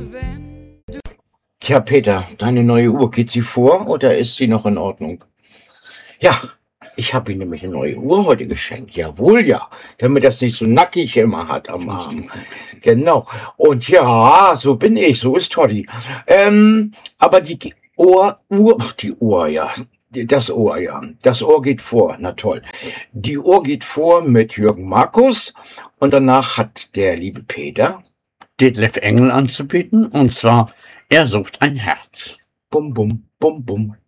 Tja, Peter, deine neue Uhr, geht sie vor oder ist sie noch in Ordnung? Ja, ich habe ihm nämlich eine neue Uhr heute geschenkt. Jawohl, ja, damit das nicht so nackig immer hat am Arm. Genau. Und ja, so bin ich, so ist Toddy. Aber die Uhr, ja. Das Ohr, ja. Das Ohr geht vor, na toll. Die Uhr geht vor mit Jürgen Markus und danach hat der liebe Peter Detlef Engel anzubieten, und zwar Er sucht ein Herz. Bum, bum, bum, bum.